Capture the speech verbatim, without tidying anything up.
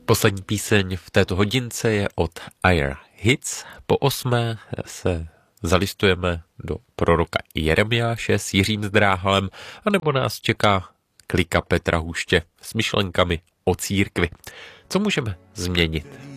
Poslední píseň v této hodince je od Air Hits. Po osmé se zalistujeme do proroka Jeremiáše s Jiřím Zdráhalem, anebo nás čeká klika Petra Huště s myšlenkami o církvi. Co můžeme změnit